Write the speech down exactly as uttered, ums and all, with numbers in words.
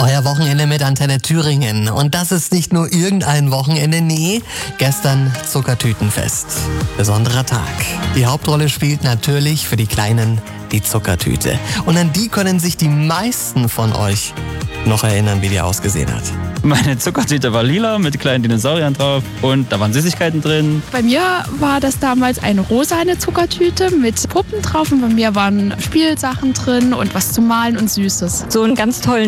Euer Wochenende mit Antenne Thüringen. Und das ist nicht nur irgendein Wochenende, nee, gestern Zuckertütenfest. Besonderer Tag. Die Hauptrolle spielt natürlich für die Kleinen die Zuckertüte. Und an die können sich die meisten von euch noch erinnern, wie die ausgesehen hat. Meine Zuckertüte war lila mit kleinen Dinosauriern drauf und da waren Süßigkeiten drin. Bei mir war das damals eine rosane Zuckertüte mit Puppen drauf und bei mir waren Spielsachen drin und was zu malen und Süßes. So einen ganz tollen